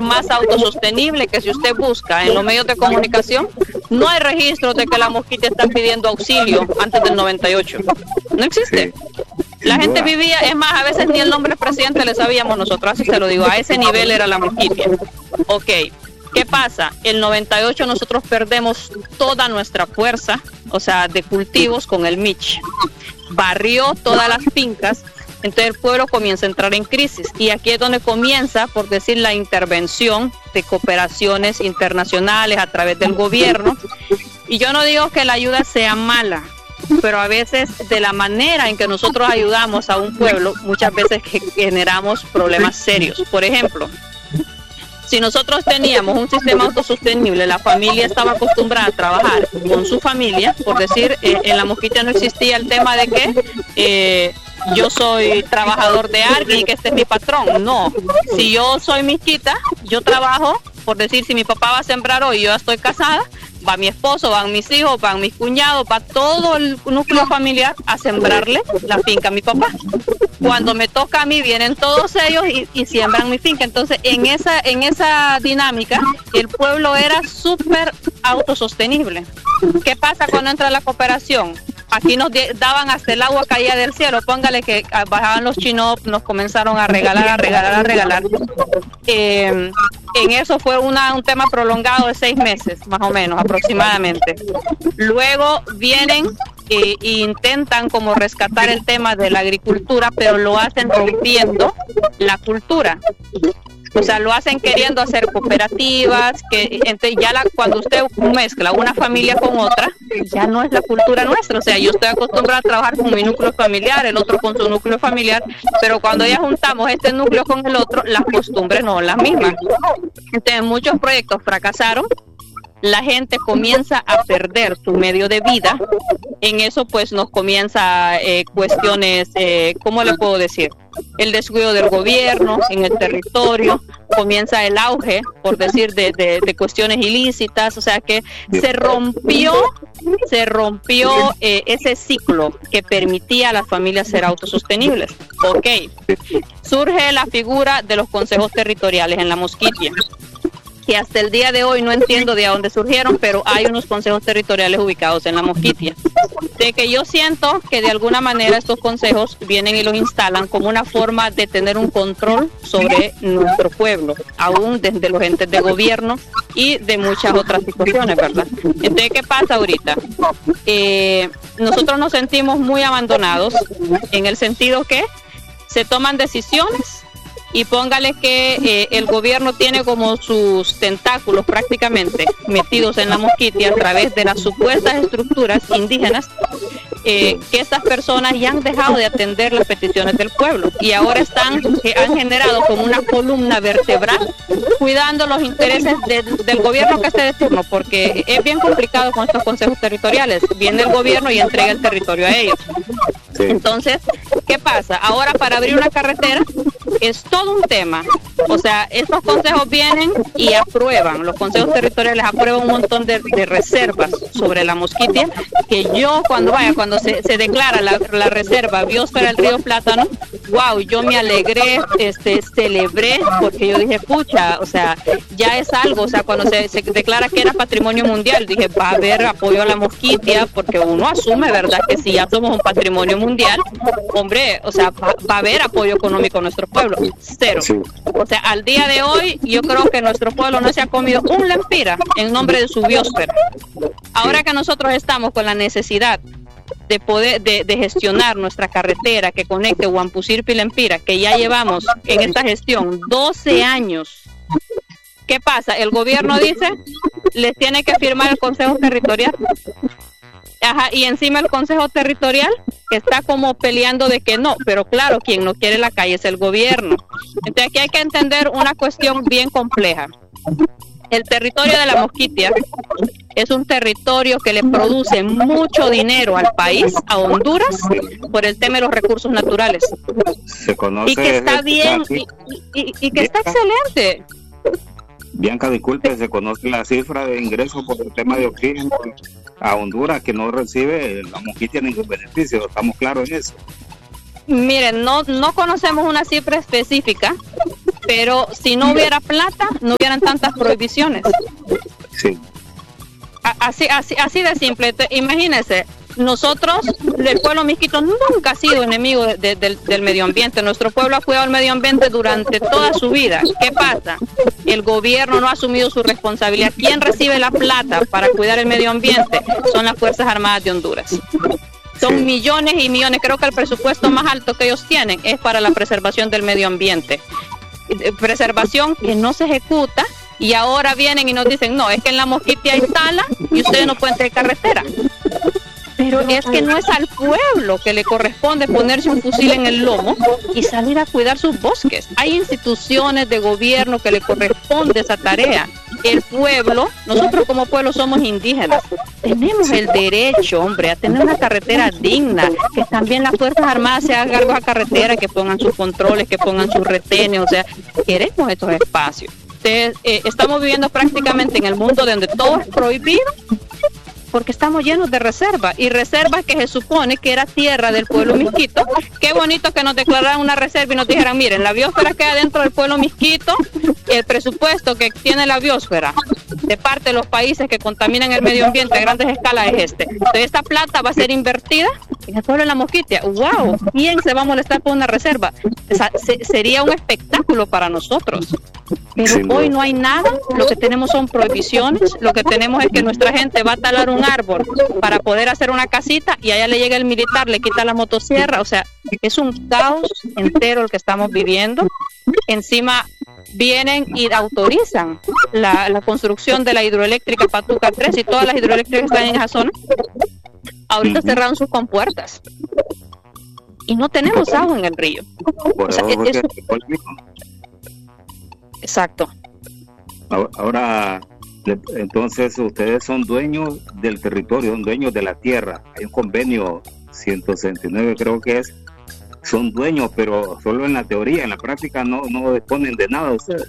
más autosostenible, que si usted busca en los medios de comunicación, no hay registros de que la Mosquitia está pidiendo auxilio antes del 98. No existe. La gente vivía, es más, a veces ni el nombre del presidente le sabíamos nosotros, así se lo digo, a ese nivel era la Mosquitia. Ok, ¿qué pasa? El 98 nosotros perdemos toda nuestra fuerza, o sea, de cultivos con el Mitch. Barrió todas las fincas, entonces el pueblo comienza a entrar en crisis. Y aquí es donde comienza, por decir, la intervención de cooperaciones internacionales a través del gobierno. Y yo no digo que la ayuda sea mala, pero a veces de la manera en que nosotros ayudamos a un pueblo, muchas veces generamos problemas serios. Por ejemplo, si nosotros teníamos un sistema autosostenible, la familia estaba acostumbrada a trabajar con su familia, por decir, en la Mosquitia no existía el tema de que yo soy trabajador de alguien y que este es mi patrón. No, si yo soy misquita, yo trabajo, por decir, si mi papá va a sembrar hoy y yo ya estoy casada, va mi esposo, van mis hijos, van mis cuñados, va todo el núcleo familiar a sembrarle la finca a mi papá. Cuando me toca a mí, vienen todos ellos y siembran mi finca. Entonces, en esa dinámica, el pueblo era súper autosostenible. ¿Qué pasa cuando entra la cooperación? Aquí nos daban hasta el agua caía del cielo. Póngale que bajaban los chinos, nos comenzaron a regalar. En eso fue un tema prolongado de 6 meses, más o menos, aproximadamente. Luego vienen e intentan como rescatar el tema de la agricultura, pero lo hacen rompiendo la cultura. O sea, lo hacen queriendo hacer cooperativas, que entonces ya cuando usted mezcla una familia con otra, ya no es la cultura nuestra. O sea, yo estoy acostumbrada a trabajar con mi núcleo familiar, el otro con su núcleo familiar, pero cuando ya juntamos este núcleo con el otro, las costumbres no son las mismas. Entonces, muchos proyectos fracasaron. La gente comienza a perder su medio de vida. En eso pues nos comienza cuestiones, ¿cómo le puedo decir? El descuido del gobierno en el territorio, comienza el auge, por decir, de cuestiones ilícitas, o sea que se rompió ese ciclo que permitía a las familias ser autosostenibles. Ok, surge la figura de los consejos territoriales en la Mosquitia, que hasta el día de hoy no entiendo de dónde surgieron, pero hay unos consejos territoriales ubicados en la Mosquitia. De que yo siento que de alguna manera estos consejos vienen y los instalan como una forma de tener un control sobre nuestro pueblo, aún desde los entes de gobierno y de muchas otras situaciones, ¿verdad? Entonces, ¿qué pasa ahorita? Nosotros nos sentimos muy abandonados en el sentido que se toman decisiones y póngale que el gobierno tiene como sus tentáculos prácticamente metidos en la Mosquitia a través de las supuestas estructuras indígenas, que estas personas ya han dejado de atender las peticiones del pueblo y ahora han generado como una columna vertebral cuidando los intereses del gobierno que esté de turno, porque es bien complicado con estos consejos territoriales. Viene el gobierno y entrega el territorio a ellos. Sí. Entonces, ¿qué pasa? Ahora para abrir una carretera es todo un tema. O sea, estos consejos vienen y aprueban, los consejos territoriales aprueban un montón de reservas sobre la Mosquitia, que yo cuando se declara la reserva biosfera del río Plátano, wow, yo me alegré, celebré, porque yo dije, pucha, o sea, ya es algo. O sea, cuando se declara que era patrimonio mundial, dije, va a haber apoyo a la Mosquitia, porque uno asume, ¿verdad?, que si ya somos un patrimonio mundial, hombre, o sea, va a haber apoyo económico a nuestro pueblo. Cero. O sea, al día de hoy, yo creo que nuestro pueblo no se ha comido un lempira en nombre de su biosfera. Ahora que nosotros estamos con la necesidad de poder de gestionar nuestra carretera que conecte Huampusirpi y Lempira, que ya llevamos en esta gestión 12 años. ¿Qué pasa? El gobierno dice, les tiene que firmar el Consejo Territorial. Ajá, y encima el Consejo Territorial está como peleando de que no, pero claro, quien no quiere la calle es el gobierno. Entonces aquí hay que entender una cuestión bien compleja. El territorio de la Mosquitia es un territorio que le produce mucho dinero al país, a Honduras, por el tema de los recursos naturales. Se conoce, y que está bien, y que está excelente. Bianca, disculpe, se conoce la cifra de ingresos por el tema de oxígeno a Honduras, que no recibe la Mosquitia ningún beneficio, estamos claros en eso. Miren, no conocemos una cifra específica, pero si no hubiera plata, no hubieran tantas prohibiciones. Sí. Así de simple. Imagínense, nosotros, el pueblo misquito nunca ha sido enemigo del medio ambiente. Nuestro pueblo ha cuidado el medio ambiente durante toda su vida. ¿Qué pasa? El gobierno no ha asumido su responsabilidad. ¿Quién recibe la plata para cuidar el medio ambiente? Son las Fuerzas Armadas de Honduras. Son millones y millones. Creo que el presupuesto más alto que ellos tienen es para la preservación del medio ambiente. Preservación que no se ejecuta. Y ahora vienen y nos dicen, no, es que en la Mosquitia hay tala y ustedes no pueden tener carretera. Pero es que no es al pueblo que le corresponde ponerse un fusil en el lomo y salir a cuidar sus bosques. Hay instituciones de gobierno que le corresponde esa tarea. El pueblo, nosotros como pueblo somos indígenas. Tenemos el derecho, hombre, a tener una carretera digna, que también las Fuerzas Armadas se hagan cargo a carretera, que pongan sus controles, que pongan sus retenes, o sea, queremos estos espacios. Estamos viviendo prácticamente en el mundo donde todo es prohibido porque estamos llenos de reservas y reservas que se supone que era tierra del pueblo misquito. Qué bonito que nos declararan una reserva y nos dijeran, miren, la biosfera queda dentro del pueblo misquito, el presupuesto que tiene la biosfera de parte de los países que contaminan el medio ambiente a grandes escalas es este. Entonces esta plata va a ser invertida en el pueblo de la Mosquitia. ¡Wow! ¿Quién se va a molestar por una reserva? O sea, sería un espectáculo para nosotros. Pero hoy no hay nada, lo que tenemos son prohibiciones, lo que tenemos es que nuestra gente va a talar un árbol para poder hacer una casita y allá le llega el militar, le quita la motosierra, o sea, es un caos entero el que estamos viviendo. Encima vienen y autorizan la construcción de la hidroeléctrica Patuca 3 y todas las hidroeléctricas que están en esa zona. Ahorita cerraron sus compuertas y no tenemos agua en el río. O sea, eso... Exacto. Ahora, entonces ustedes son dueños del territorio, son dueños de la tierra. Hay un convenio 169, creo que es. Son dueños, pero solo en la teoría, en la práctica no disponen de nada ustedes.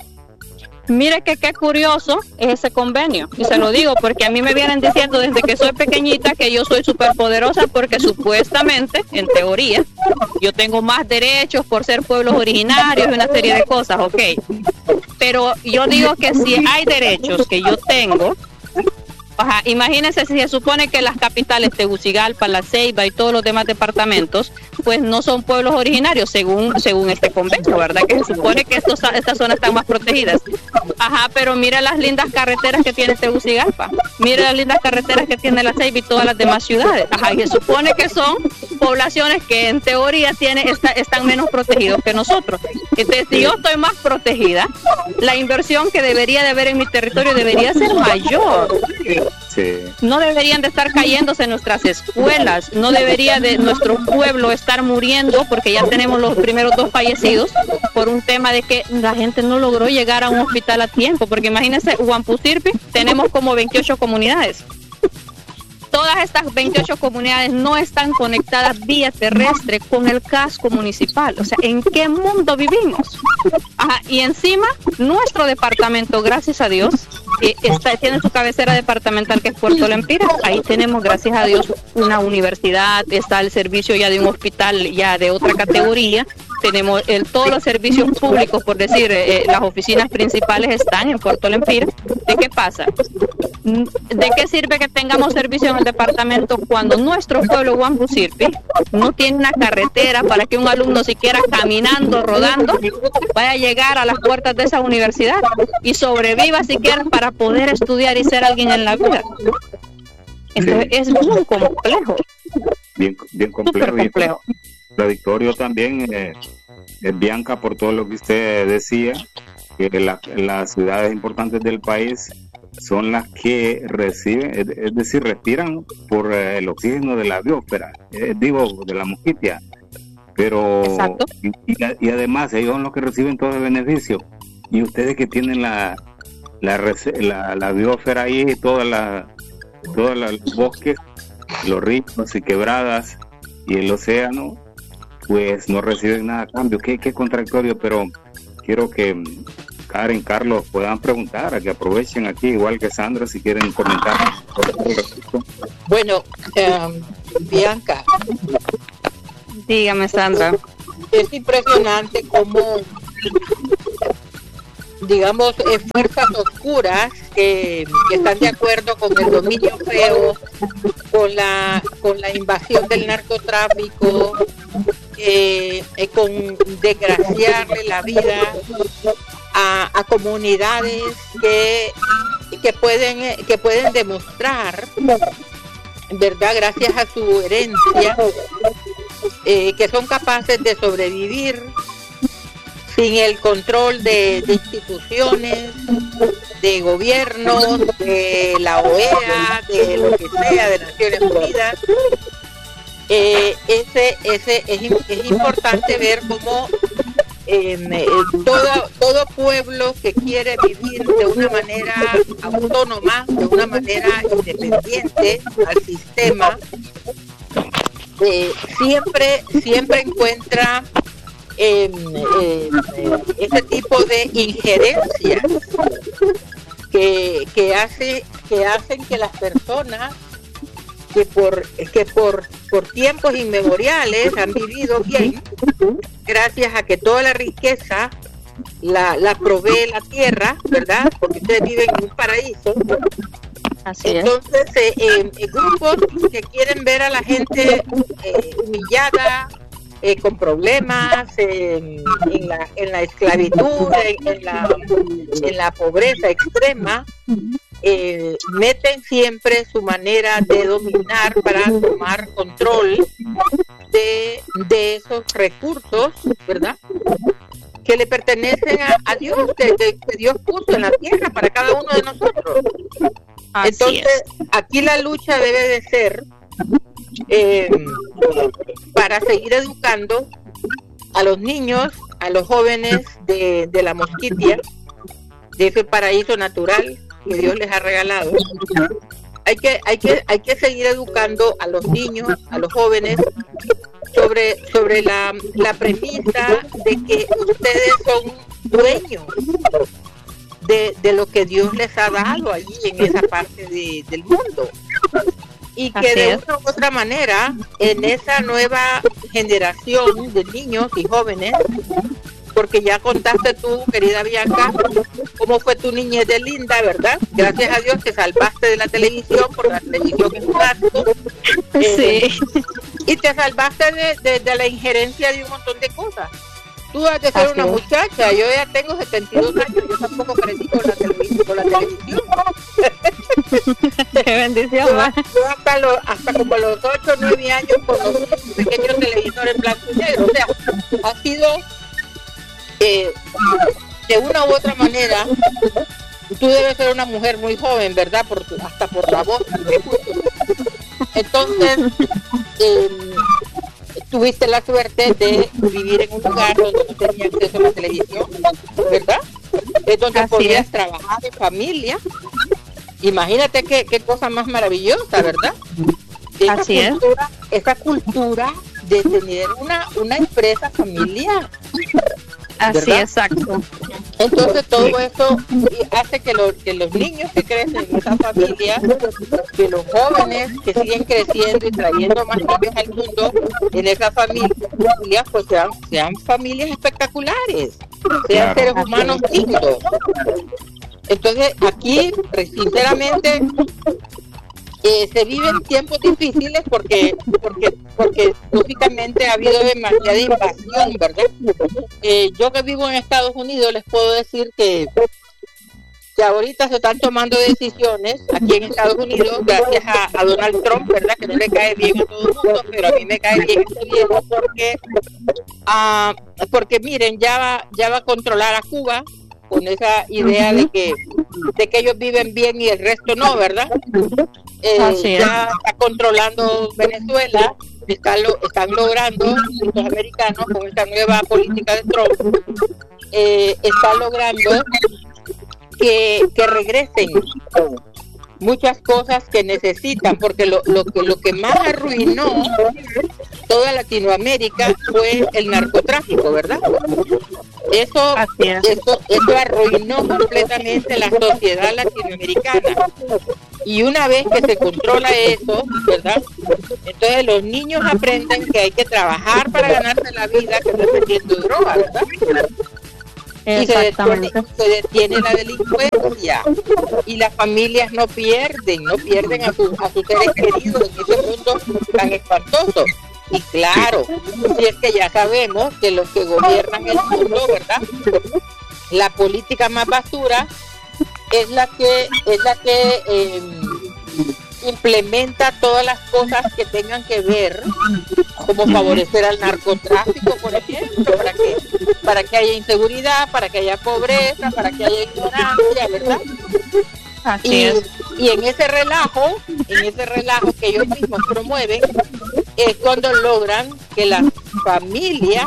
Mire que qué curioso es ese convenio, y se lo digo porque a mí me vienen diciendo desde que soy pequeñita que yo soy superpoderosa porque supuestamente, en teoría, yo tengo más derechos por ser pueblos originarios y una serie de cosas, ok. Pero yo digo que si hay derechos que yo tengo, imagínense si se supone que las capitales, Tegucigalpa, La Ceiba y todos los demás departamentos, pues no son pueblos originarios según este convenio, ¿verdad? Que se supone que estas zonas están más protegidas. Pero mira las lindas carreteras que tiene Tegucigalpa, mira las lindas carreteras que tiene La Ceiba y todas las demás ciudades. Y se supone que son poblaciones que en teoría están menos protegidos que nosotros. Entonces, si yo estoy más protegida, la inversión que debería de haber en mi territorio debería ser mayor. Sí. No deberían de estar cayéndose nuestras escuelas, no debería de nuestro pueblo estar muriendo porque ya tenemos los primeros 2 fallecidos por un tema de que la gente no logró llegar a un hospital a tiempo, porque imagínense, Huampusirpi tenemos como 28 comunidades. Todas estas 28 comunidades no están conectadas vía terrestre con el casco municipal. O sea, ¿en qué mundo vivimos? Y encima, nuestro departamento, gracias a Dios, tiene su cabecera departamental que es Puerto Lempira. Ahí tenemos, gracias a Dios, una universidad, está el servicio ya de un hospital ya de otra categoría. Tenemos todos los servicios públicos, por decir, las oficinas principales están en Puerto Lempira. ¿De qué pasa? ¿De qué sirve que tengamos servicio en el departamento cuando nuestro pueblo Huampusirpi no tiene una carretera para que un alumno siquiera caminando, rodando, vaya a llegar a las puertas de esa universidad y sobreviva siquiera para poder estudiar y ser alguien en la vida? Entonces es muy complejo. Bien complejo. Súper complejo. Contradictorio también, Bianca, por todo lo que usted decía, que las ciudades importantes del país son las que reciben, es decir, respiran por el oxígeno de la biosfera, de la Mosquitia, pero y además ellos son los que reciben todo el beneficio, y ustedes que tienen la biosfera ahí, todos los bosques, los ríos y quebradas y el océano, pues no reciben nada a cambio. Qué contradictorio, pero quiero que Karen, Carlos puedan preguntar, a que aprovechen aquí, igual que Sandra, si quieren comentar. Bueno, Bianca, Dígame, Sandra. Es impresionante cómo, digamos, fuerzas oscuras que están de acuerdo con el dominio feo, con la invasión del narcotráfico, con desgraciarle la vida a comunidades que pueden demostrar, ¿verdad?, gracias a su herencia, que son capaces de sobrevivir sin el control de instituciones, de gobiernos, de la OEA, de lo que sea, de Naciones Unidas. Es importante ver cómo todo pueblo que quiere vivir de una manera autónoma, de una manera independiente al sistema, siempre encuentra ese tipo de injerencias que hacen que las personas que por tiempos inmemoriales han vivido bien, gracias a que toda la riqueza la provee la tierra, ¿verdad? Porque ustedes viven en un paraíso. Así entonces, grupos que quieren ver a la gente humillada, con problemas, en la esclavitud, en la pobreza extrema, meten siempre su manera de dominar para tomar control de esos recursos, ¿verdad?, que le pertenecen a Dios, que Dios puso en la tierra para cada uno de nosotros. Entonces, aquí la lucha debe de ser para seguir educando a los niños, a los jóvenes de la Mosquitia, de ese paraíso natural que Dios les ha regalado. Hay que seguir educando a los niños, a los jóvenes, sobre la premisa de que ustedes son dueños de lo que Dios les ha dado allí en esa parte del mundo, y que de una u otra manera en esa nueva generación de niños y jóvenes, porque ya contaste tú, querida Bianca, cómo fue tu niñez de linda, ¿verdad? Gracias a Dios te salvaste de la televisión, porque la televisión es un asco. Y te salvaste de la injerencia de un montón de cosas. Tú has de ser una muchacha, yo ya tengo 72 años, yo tampoco crecí con la televisión. Qué bendición. Yo hasta como los 8 o 9 años con los pequeños televisores en blanco y negro. O sea, ha sido de una u otra manera, tú debes ser una mujer muy joven, ¿verdad? Hasta por la voz. Entonces, tuviste la suerte de vivir en un lugar donde no tenías acceso a la televisión, ¿verdad? Entonces podías trabajar en familia. Imagínate qué cosa más maravillosa, ¿verdad? Esa cultura de tener una empresa familiar. Así, exacto. Entonces todo esto hace que los niños que crecen en esa familia, que los jóvenes que siguen creciendo y trayendo más niños al mundo en esa familia, pues sean familias espectaculares, sean seres humanos dignos. Entonces aquí, sinceramente, se viven tiempos difíciles porque lógicamente ha habido demasiada invasión, ¿verdad? Yo que vivo en Estados Unidos les puedo decir que ahorita se están tomando decisiones aquí en Estados Unidos gracias a Donald Trump, ¿verdad? Que no le cae bien a todo el mundo, pero a mí me cae bien este viejo porque miren, ya va a controlar a Cuba con esa idea de que ellos viven bien y el resto no, ¿verdad? Ya está controlando Venezuela, están logrando los americanos con esta nueva política de Trump, están logrando que regresen muchas cosas que necesitan, porque lo que más arruinó toda Latinoamérica fue el narcotráfico, ¿verdad? Eso arruinó completamente la sociedad latinoamericana. Y una vez que se controla eso, ¿verdad? Entonces los niños aprenden que hay que trabajar para ganarse la vida, que están vendiendo droga, ¿verdad? Y se detiene la delincuencia y las familias no pierden a sus seres queridos en ese mundo tan espantoso. Y claro, si es que ya sabemos que los que gobiernan el mundo, ¿verdad? La política más basura es la que implementa todas las cosas que tengan que ver, como favorecer al narcotráfico, por ejemplo, para que haya inseguridad, para que haya pobreza, para que haya ignorancia, ¿verdad? Y en ese relajo que ellos mismos promueven, es cuando logran que las familias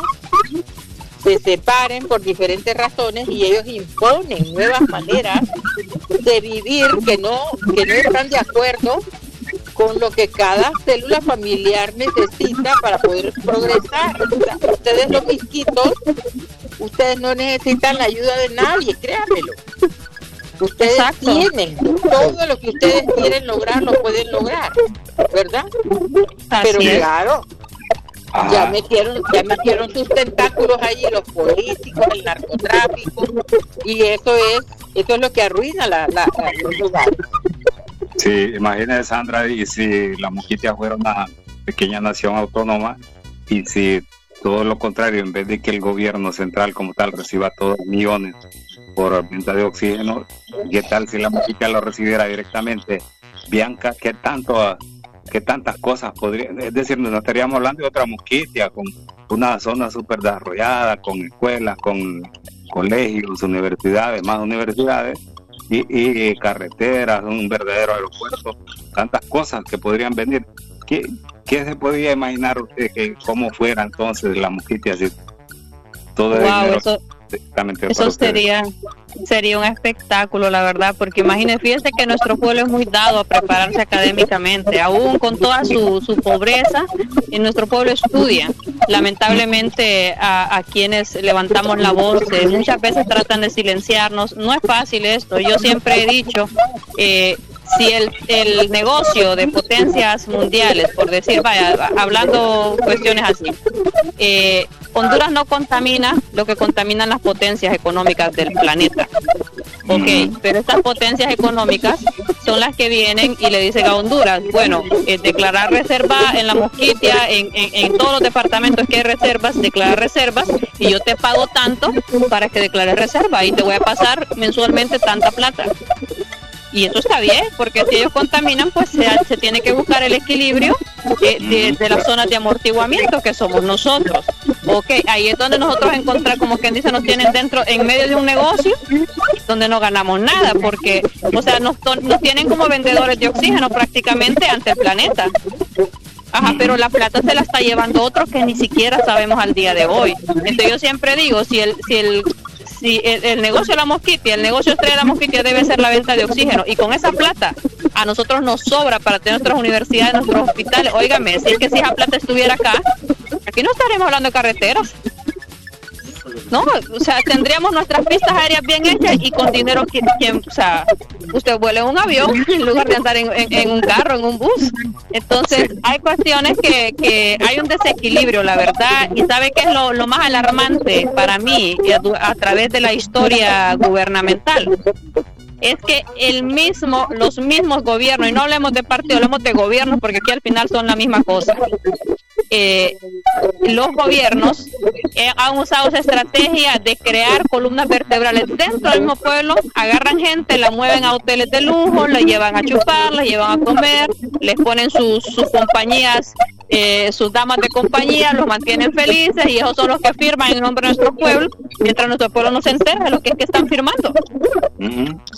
se separen por diferentes razones y ellos imponen nuevas maneras de vivir que no están de acuerdo con lo que cada célula familiar necesita para poder progresar. O sea, ustedes los misquitos, ustedes no necesitan la ayuda de nadie, créanmelo. Ustedes tienen todo lo que ustedes quieren lograr, lo pueden lograr, ¿verdad? Pero claro, ya metieron sus tentáculos allí los políticos, el narcotráfico, y eso es lo que arruina los lugares. Sí, imagínese, Sandra, y si la Mosquitia fuera una pequeña nación autónoma, y si todo lo contrario, en vez de que el gobierno central como tal reciba todos los millones por venta de oxígeno, ¿qué tal si la Mosquitia lo recibiera directamente? Bianca, ¿qué tantas cosas podría? Es decir, no estaríamos hablando de otra Mosquitia, con una zona súper desarrollada, con escuelas, con colegios, universidades, más universidades, y carreteras, un verdadero aeropuerto, tantas cosas que podrían venir. ¿Qué se podría imaginar usted que cómo fuera entonces la Mosquitia si todo el dinero eso sería un espectáculo, la verdad, porque imagínense, fíjense que nuestro pueblo es muy dado a prepararse académicamente, aún con toda su pobreza, y nuestro pueblo estudia. Lamentablemente a quienes levantamos la voz muchas veces tratan de silenciarnos. No es fácil esto. Yo siempre he dicho, si el negocio de potencias mundiales, por decir, hablando cuestiones así, Honduras no contamina lo que contaminan las potencias económicas del planeta. Pero estas potencias económicas son las que vienen y le dicen a Honduras, bueno, declarar reserva en la Mosquitia, en todos los departamentos que hay reservas, declarar reservas, y yo te pago tanto para que declares reserva y te voy a pasar mensualmente tanta plata. Y eso está bien, porque si ellos contaminan, pues se tiene que buscar el equilibrio de las zonas de amortiguamiento que somos nosotros. Ahí es donde nosotros encontramos, como quien dice, nos tienen dentro, en medio de un negocio donde no ganamos nada, porque, o sea, nos tienen como vendedores de oxígeno prácticamente ante el planeta. Pero la plata se la está llevando otro que ni siquiera sabemos al día de hoy. Entonces yo siempre digo, si el negocio de la Mosquitia, el negocio estrella de la Mosquitia debe ser la venta de oxígeno, y con esa plata a nosotros nos sobra para tener nuestras universidades, nuestros hospitales. Óigame, si esa plata estuviera acá, aquí no estaremos hablando de carreteras. No, o sea, tendríamos nuestras pistas aéreas bien hechas y con dinero o sea, usted vuela en un avión en lugar de andar en un carro, en un bus. Entonces, hay cuestiones que hay un desequilibrio, la verdad, y ¿sabe qué es lo más alarmante para mí a través de la historia gubernamental? Es que los mismos gobiernos, y no hablemos de partido, hablemos de gobiernos, porque aquí al final son la misma cosa. Los gobiernos han usado esa estrategia de crear columnas vertebrales dentro del mismo pueblo, agarran gente, la mueven a hoteles de lujo, la llevan a chupar, la llevan a comer, les ponen sus compañías, sus damas de compañía, los mantienen felices, y esos son los que firman en nombre de nuestro pueblo, mientras nuestro pueblo no se entera de lo que es que están firmando.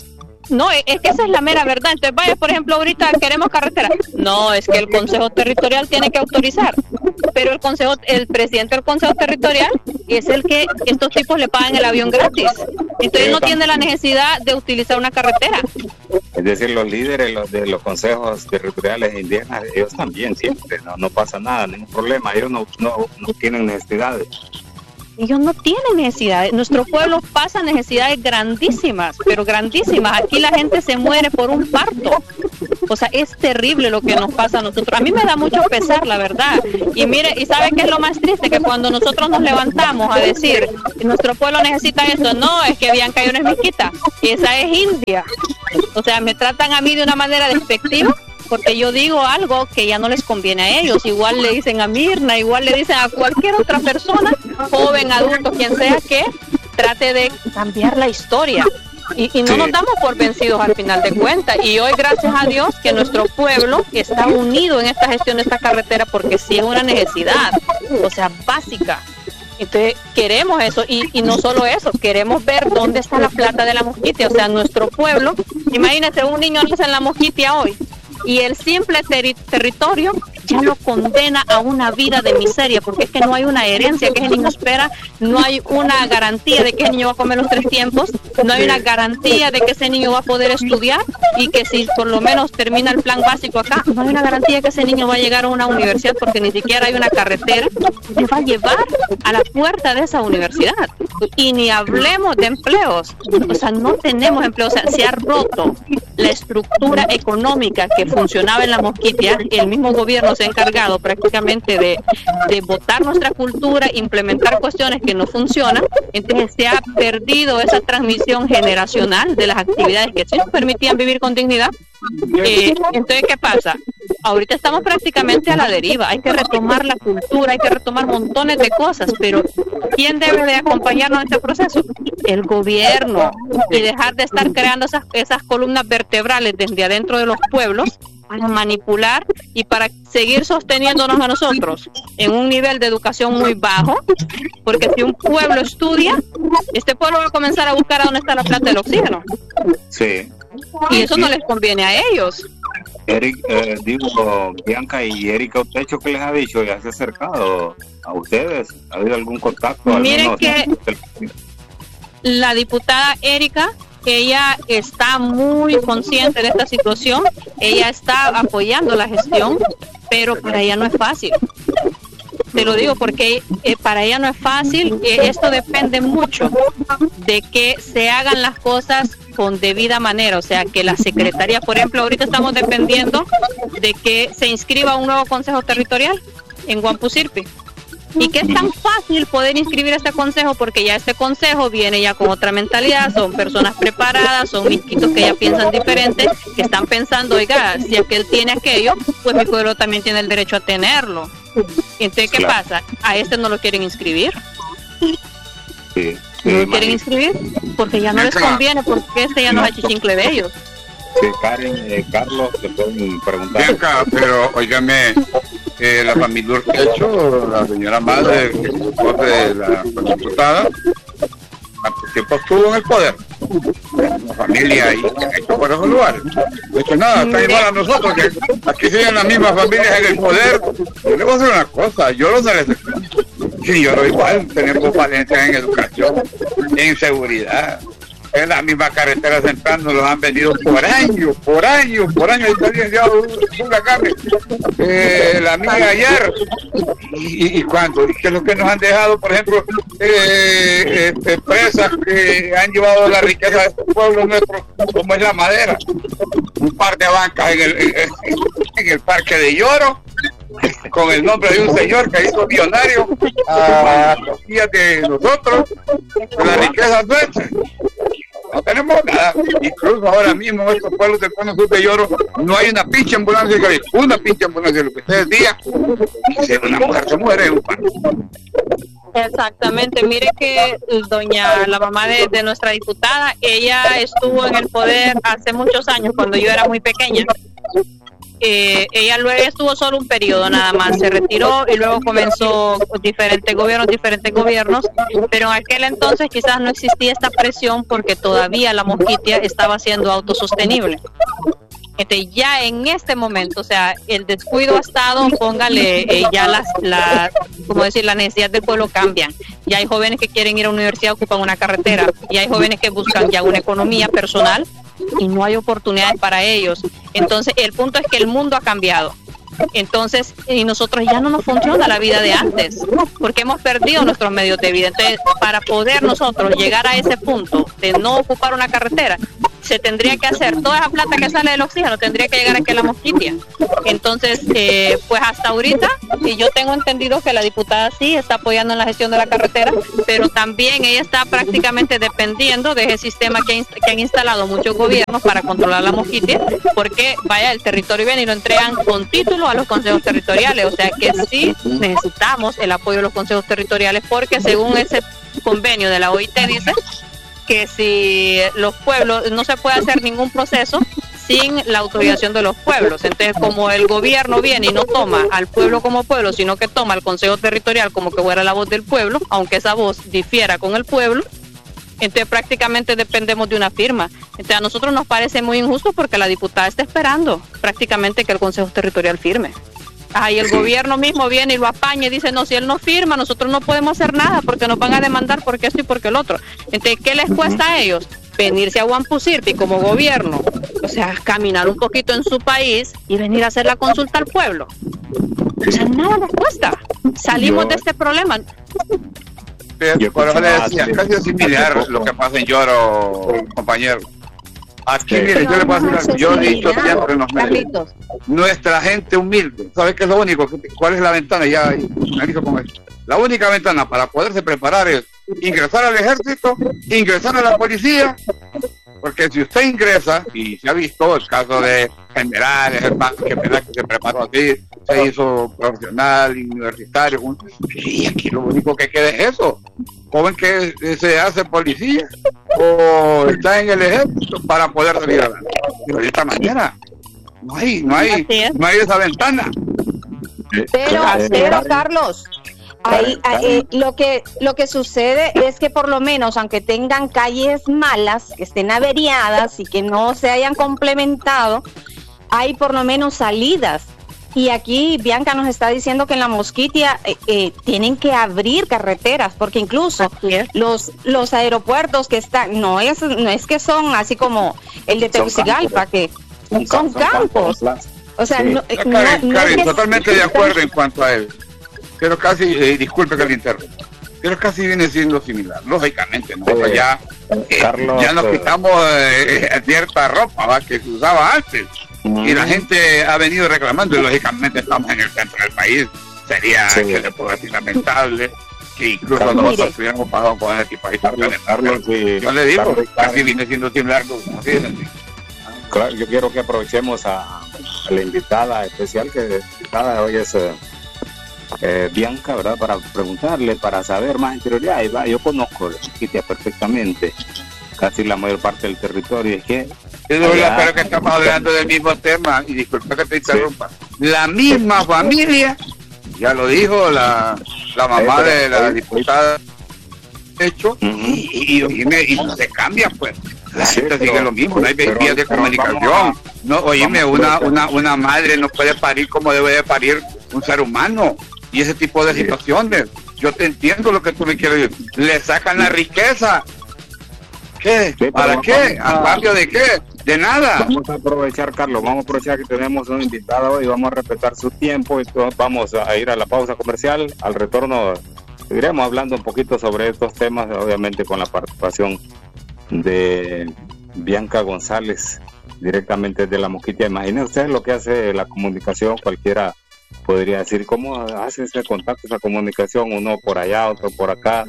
No, es que esa es la mera verdad. Entonces, vaya, por ejemplo, ahorita queremos carretera. No, es que el Consejo Territorial tiene que autorizar. Pero el presidente del Consejo Territorial es el que estos tipos le pagan el avión gratis. Entonces no tiene la necesidad de utilizar una carretera. Es decir, los líderes de los consejos territoriales indígenas, ellos también siempre, no pasa nada, ningún problema, ellos no tienen necesidades. Ellos no tienen necesidades. Nuestro pueblo pasa necesidades grandísimas, pero grandísimas. Aquí la gente se muere por un parto. O sea, es terrible lo que nos pasa a nosotros. A mí me da mucho pesar, la verdad. Y mire, ¿y sabe qué es lo más triste? Que cuando nosotros nos levantamos a decir, nuestro pueblo necesita esto, no, es que Bianca yo no es miquita, esa es india. O sea, me tratan a mí de una manera despectiva, porque yo digo algo que ya no les conviene a ellos. Igual le dicen a Mirna, igual le dicen a cualquier otra persona, joven, adulto, quien sea, que trate de cambiar la historia. Y no nos damos por vencidos al final de cuentas. Y hoy, gracias a Dios, que nuestro pueblo está unido en esta gestión de esta carretera, porque sí es una necesidad, o sea, básica. Entonces queremos eso, y no solo eso, queremos ver dónde está la plata de la Mosquitia. O sea, nuestro pueblo, imagínense, un niño nace en la Mosquitia hoy, y el simple territorio ya lo condena a una vida de miseria, porque es que no hay una herencia que ese niño espera, no hay una garantía de que ese niño va a comer los 3 tiempos, no hay una garantía de que ese niño va a poder estudiar, y que si por lo menos termina el plan básico acá, no hay una garantía de que ese niño va a llegar a una universidad, porque ni siquiera hay una carretera que va a llevar a la puerta de esa universidad. Y ni hablemos de empleos, o sea, no tenemos empleo. O sea, se ha roto la estructura económica que funcionaba en la Mosquitia. El mismo gobierno se ha encargado prácticamente de botar nuestra cultura, implementar cuestiones que no funcionan. Entonces se ha perdido esa transmisión generacional de las actividades que sí nos permitían vivir con dignidad. Entonces, ¿qué pasa? Ahorita estamos prácticamente a la deriva. Hay que retomar la cultura, hay que retomar montones de cosas, pero ¿quién debe de acompañarnos en este proceso? El gobierno. Y dejar de estar creando esas columnas vertebrales desde adentro de los pueblos para manipular y para seguir sosteniéndonos a nosotros en un nivel de educación muy bajo, porque si un pueblo estudia, este pueblo va a comenzar a buscar a dónde está la plata del oxígeno. Sí. Y eso no les conviene a ellos. Bianca y Erika Otecho, ¿qué les ha dicho? ¿Ya se ha acercado a ustedes? ¿Ha habido algún contacto? Miren que la diputada Erika, ella está muy consciente de esta situación, ella está apoyando la gestión, pero para ella no es fácil. Te lo digo porque para ella no es fácil. Esto depende mucho de que se hagan las cosas con debida manera. O sea, que la secretaría, por ejemplo, ahorita estamos dependiendo de que se inscriba un nuevo consejo territorial en Guampusirpi. Y que es tan fácil poder inscribir este consejo, porque ya este consejo viene ya con otra mentalidad, son personas preparadas, son misquitos que ya piensan diferente, que están pensando, oiga, si aquel tiene aquello, pues mi pueblo también tiene el derecho a tenerlo. Entonces, ¿qué pasa? A este no lo quieren inscribir. Sí, no lo quieren inscribir porque ya no les conviene, porque este ya no es chichincle de ellos. Sí, Karen, Carlos, le pueden preguntar. Bianca, pero óigame, la familia Urquecho, la señora madre, de la diputada, ¿cuánto tiempo estuvo en el poder? La familia y hecho por esos lugares. De hecho, nada, está igual a nosotros, que aquí siguen las mismas familias en el poder. Yo le voy a decir una cosa, yo los necesito. Sí, yo lo igual, tenemos falencias en educación, en seguridad. En la misma carretera central nos los han vendido por años, ahí está licenciado una carne, la mía ayer, y cuando, y que es lo que nos han dejado, por ejemplo, empresas que han llevado la riqueza de estos pueblos nuestros, como es la madera, un par de bancas en el Parque de Lloro, con el nombre de un señor que hizo millonario a los días de nosotros, de la riqueza nuestra. No tenemos nada. Incluso ahora mismo en estos pueblos del Cono Sur de Lloro no hay una pinche ambulancia, una pinche ambulancia, lo que ustedes digan, y si una mujer se muere en un parque. Exactamente, mire que la mamá de nuestra diputada, ella estuvo en el poder hace muchos años, cuando yo era muy pequeña, ella luego estuvo solo un periodo nada más, se retiró y luego comenzó diferentes gobiernos, pero en aquel entonces quizás no existía esta presión porque todavía la Mosquitia estaba siendo autosostenible. Ya en este momento, o sea, el descuido ha estado, póngale ya como decir, la necesidad del pueblo cambian. Ya hay jóvenes que quieren ir a la universidad, ocupan una carretera, y hay jóvenes que buscan ya una economía personal y no hay oportunidades para ellos. Entonces, el punto es que el mundo ha cambiado. Entonces, y nosotros ya no nos funciona la vida de antes, porque hemos perdido nuestros medios de vida. Entonces, para poder nosotros llegar a ese punto de no ocupar una carretera, se tendría que hacer, toda esa plata que sale del oxígeno tendría que llegar aquí a la Mosquitia. Entonces, pues hasta ahorita, y yo tengo entendido que la diputada sí está apoyando en la gestión de la carretera, pero también ella está prácticamente dependiendo de ese sistema que han instalado muchos gobiernos para controlar la Mosquitia, porque vaya, el territorio viene y lo entregan con título a los consejos territoriales, o sea que sí necesitamos el apoyo de los consejos territoriales, porque según ese convenio de la OIT dice que si los pueblos, no se puede hacer ningún proceso sin la autorización de los pueblos. Entonces, como el gobierno viene y no toma al pueblo como pueblo, sino que toma al consejo territorial como que fuera la voz del pueblo, aunque esa voz difiera con el pueblo, entonces prácticamente dependemos de una firma. Entonces, a nosotros nos parece muy injusto porque la diputada está esperando prácticamente que el consejo territorial firme. Y el gobierno mismo viene y lo apaña y dice, no, si él no firma, nosotros no podemos hacer nada porque nos van a demandar porque esto y porque el otro. Entonces, ¿qué les cuesta a ellos? Venirse a Huampusirpi como gobierno, o sea, caminar un poquito en su país y venir a hacer la consulta al pueblo. O sea, nada les cuesta. Salimos de este problema. Por eso le decía, casi es similar lo que pasa en Lloro, compañero. Aquí, mire, yo le puedo decir algo. Yo he dicho siempre en los medios, nuestra gente humilde, ¿sabes qué es lo único? ¿Cuál es la ventana? Ya finalizo con esto. La única ventana para poderse preparar es ingresar al ejército, ingresar a la policía, porque si usted ingresa, y se ha visto el caso de generales, hermanos, que se preparó así, se hizo profesional, universitario, y aquí lo único que queda es eso. Joven que se hace policía o está en el ejército para poder salir adelante. Pero de esta manera no hay esa ventana. Pero Carlos, lo que sucede es que por lo menos, aunque tengan calles malas, que estén averiadas y que no se hayan complementado, hay por lo menos salidas. Y aquí Bianca nos está diciendo que en la Mosquitia tienen que abrir carreteras, porque incluso los aeropuertos que están, no es que son así como el de Tegucigalpa, que son campos. O sea, Karen, totalmente de acuerdo en cuanto a él. Pero casi, disculpe que le interrumpa, pero casi viene siendo similar. Lógicamente, nosotros ya nos quitamos cierta ropa que se usaba antes. Y la gente ha venido reclamando, y lógicamente estamos en el centro del país. Sería, que le puedo decir, lamentable que incluso nosotros estuviéramos pagados con ese tipo de situaciones. Yo le digo, casi viene siendo similar. Claro, yo quiero que aprovechemos a la invitada especial, que invitada hoy es Bianca, ¿verdad? Para preguntarle, para saber más interioridad. Yo conozco la Mosquitia perfectamente, casi la mayor parte del territorio. Es que espero que estamos hablando del mismo tema, y disculpa que te interrumpa. La misma familia, ya lo dijo la mamá de la diputada, hecho, y no se cambia, pues. La gente sigue lo mismo, no hay vías de comunicación. No, oíme, una madre no puede parir como debe de parir un ser humano, y ese tipo de situaciones. Yo te entiendo lo que tú me quieres decir. Le sacan la riqueza. ¿Qué? ¿Para qué? ¿A cambio de qué? De nada. Vamos a aprovechar, Carlos, vamos a aprovechar que tenemos un invitado y vamos a respetar su tiempo. Entonces vamos a ir a la pausa comercial. Al retorno seguiremos hablando un poquito sobre estos temas, obviamente con la participación de Bianca González, directamente de la Mosquitia. Imaginen ustedes lo que hace la comunicación, cualquiera podría decir, ¿cómo hace ese contacto, esa comunicación? Uno por allá, otro por acá.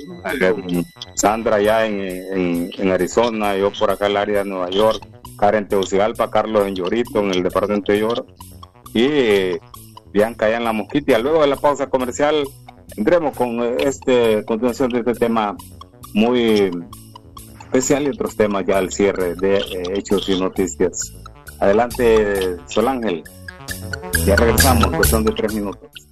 Sandra allá en Arizona, yo por acá en el área de Nueva York, Karen en Tegucigalpa, Carlos en Llorito, en el departamento de Lloro, y Bianca allá en la Mosquitia. Luego de la pausa comercial tendremos con continuación de este tema muy especial y otros temas ya al cierre de Hechos y Noticias. Adelante, Sol Ángel. Ya regresamos, cuestión de 3 minutos.